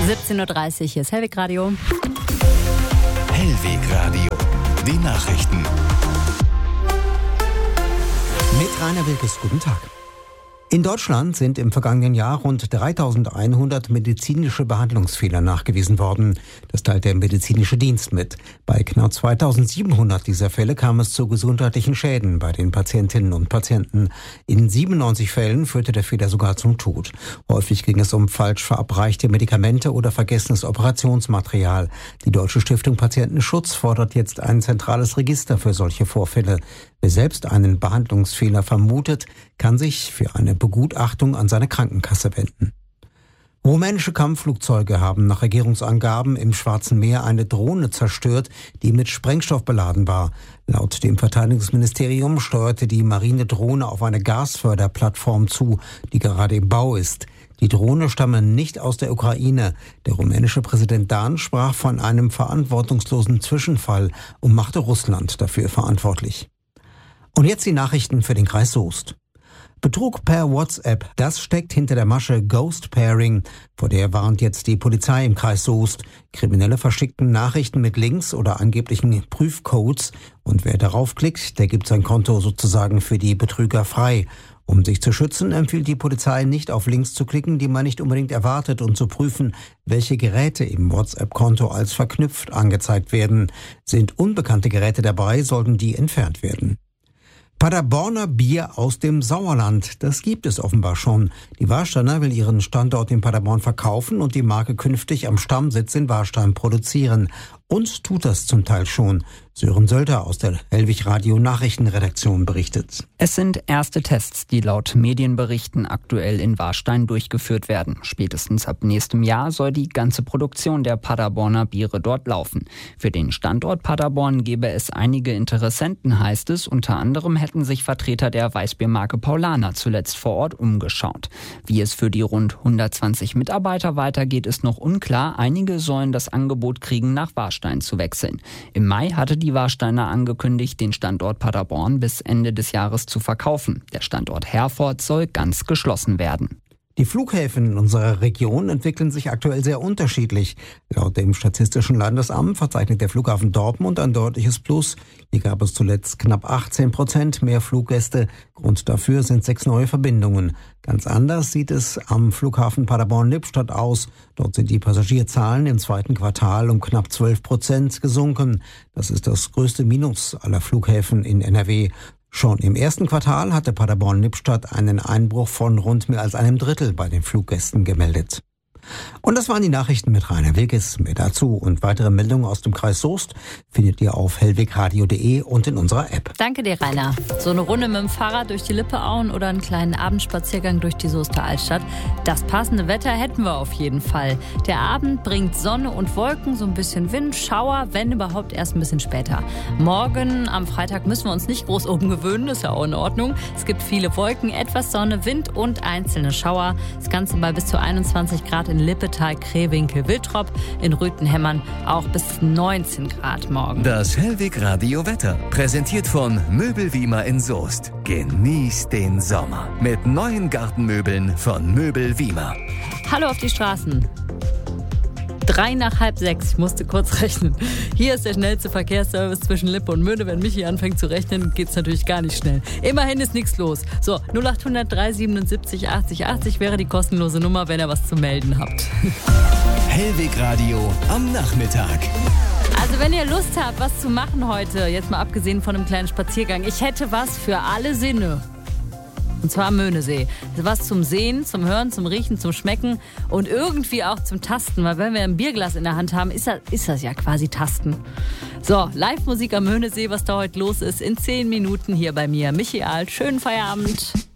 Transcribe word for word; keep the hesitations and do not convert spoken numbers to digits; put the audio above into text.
siebzehn Uhr dreißig, hier ist Hellwig Radio. Hellwig Radio, die Nachrichten. Mit Rainer Wilkes, guten Tag. In Deutschland sind im vergangenen Jahr rund dreitausendeinhundert medizinische Behandlungsfehler nachgewiesen worden. Das teilt der medizinische Dienst mit. Bei knapp zweitausendsiebenhundert dieser Fälle kam es zu gesundheitlichen Schäden bei den Patientinnen und Patienten. In siebenundneunzig Fällen führte der Fehler sogar zum Tod. Häufig ging es um falsch verabreichte Medikamente oder vergessenes Operationsmaterial. Die Deutsche Stiftung Patientenschutz fordert jetzt ein zentrales Register für solche Vorfälle. Wer selbst einen Behandlungsfehler vermutet, kann sich für eine Begutachtung an seine Krankenkasse wenden. Rumänische Kampfflugzeuge haben nach Regierungsangaben im Schwarzen Meer eine Drohne zerstört, die mit Sprengstoff beladen war. Laut dem Verteidigungsministerium steuerte die Marinedrohne auf eine Gasförderplattform zu, die gerade im Bau ist. Die Drohne stamme nicht aus der Ukraine. Der rumänische Präsident Dan sprach von einem verantwortungslosen Zwischenfall und machte Russland dafür verantwortlich. Und jetzt die Nachrichten für den Kreis Soest. Betrug per WhatsApp, das steckt hinter der Masche Ghost Pairing. Vor der warnt jetzt die Polizei im Kreis Soest. Kriminelle verschickten Nachrichten mit Links oder angeblichen Prüfcodes. Und wer darauf klickt, der gibt sein Konto sozusagen für die Betrüger frei. Um sich zu schützen, empfiehlt die Polizei nicht auf Links zu klicken, die man nicht unbedingt erwartet, und zu prüfen, welche Geräte im WhatsApp-Konto als verknüpft angezeigt werden. Sind unbekannte Geräte dabei, sollten die entfernt werden. Paderborner Bier aus dem Sauerland, das gibt es offenbar schon. Die Warsteiner will ihren Standort in Paderborn verkaufen und die Marke künftig am Stammsitz in Warstein produzieren. Und tut das zum Teil schon. Sören Sölder aus der Hellwig Radio Nachrichtenredaktion berichtet. Es sind erste Tests, die laut Medienberichten aktuell in Warstein durchgeführt werden. Spätestens ab nächstem Jahr soll die ganze Produktion der Paderborner Biere dort laufen. Für den Standort Paderborn gäbe es einige Interessenten, heißt es. Unter anderem hätten sich Vertreter der Weißbiermarke Paulaner zuletzt vor Ort umgeschaut. Wie es für die rund hundertzwanzig Mitarbeiter weitergeht, ist noch unklar. Einige sollen das Angebot kriegen, nach Warstein zu wechseln. Im Mai hatte die Warsteiner angekündigt, den Standort Paderborn bis Ende des Jahres zu verkaufen. Der Standort Herford soll ganz geschlossen werden. Die Flughäfen in unserer Region entwickeln sich aktuell sehr unterschiedlich. Laut dem Statistischen Landesamt verzeichnet der Flughafen Dortmund ein deutliches Plus. Hier gab es zuletzt knapp achtzehn Prozent mehr Fluggäste. Grund dafür sind sechs neue Verbindungen. Ganz anders sieht es am Flughafen Paderborn-Lippstadt aus. Dort sind die Passagierzahlen im zweiten Quartal um knapp zwölf Prozent gesunken. Das ist das größte Minus aller Flughäfen in N R W. Schon im ersten Quartal hatte Paderborn-Lippstadt einen Einbruch von rund mehr als einem Drittel bei den Fluggästen gemeldet. Und das waren die Nachrichten mit Rainer Wilkes. Mehr dazu und weitere Meldungen aus dem Kreis Soest findet ihr auf hellwegradio punkt de und in unserer App. Danke dir, Rainer. So eine Runde mit dem Fahrrad durch die Lippeauen oder einen kleinen Abendspaziergang durch die Soester Altstadt. Das passende Wetter hätten wir auf jeden Fall. Der Abend bringt Sonne und Wolken, so ein bisschen Wind, Schauer, wenn überhaupt erst ein bisschen später. Morgen am Freitag müssen wir uns nicht groß umgewöhnen, ist ja auch in Ordnung. Es gibt viele Wolken, etwas Sonne, Wind und einzelne Schauer. Das Ganze bei bis zu einundzwanzig Grad in Lippetal, Krewinkel, Wiltrop, in Rüthenhemmern auch bis neunzehn Grad morgen. Das Hellwig Radio Wetter, präsentiert von Möbel Wiemer in Soest. Genießt den Sommer mit neuen Gartenmöbeln von Möbel Wiemer. Hallo auf die Straßen. Drei nach halb sechs, ich musste kurz rechnen. Hier ist der schnellste Verkehrsservice zwischen Lippe und Möhne. Wenn Michi anfängt zu rechnen, geht's natürlich gar nicht schnell. Immerhin ist nichts los. So, null acht null null drei siebenundsiebzig achtzig achtzig wäre die kostenlose Nummer, wenn ihr was zu melden habt. Hellwig Radio am Nachmittag. Also wenn ihr Lust habt, was zu machen heute, jetzt mal abgesehen von einem kleinen Spaziergang, ich hätte was für alle Sinne. Und zwar am Möhnesee. Was zum Sehen, zum Hören, zum Riechen, zum Schmecken und irgendwie auch zum Tasten. Weil wenn wir ein Bierglas in der Hand haben, ist das, ist das ja quasi Tasten. So, Live-Musik am Möhnesee, was da heute los ist, in zehn Minuten hier bei mir. Michi Alt, schönen Feierabend.